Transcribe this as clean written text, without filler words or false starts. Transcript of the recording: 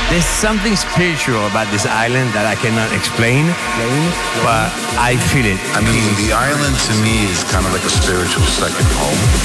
There's something spiritual about this island that I cannot explain, but I feel it. I mean, the island to me is kind of like a spiritual second home.